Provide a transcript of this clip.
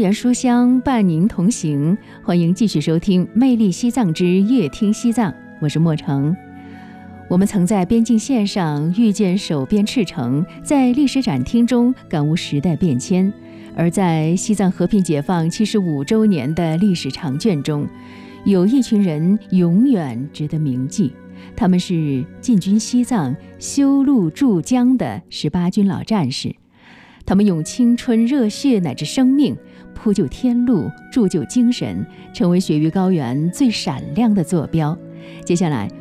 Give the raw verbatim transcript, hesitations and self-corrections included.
园书香伴您同行，欢迎继续收听《魅力西藏之乐听西藏》，我是莫成。我们曾在边境线上遇见守边赤诚，在历史展厅中感悟时代变迁，而在西藏和平解放七十五周年的历史长卷中，有一群人永远值得铭记，他们是进军西藏、修路筑疆的十八军老战士。他们用青春、热血乃至生命铺就天路，铸就精神，成为雪域高原最闪亮的坐标。接下来